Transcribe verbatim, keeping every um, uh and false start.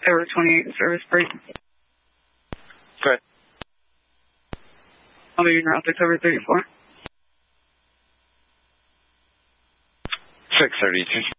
October twenty-eighth service break. Okay. I'll be in route October thirty-four. six thirty-two.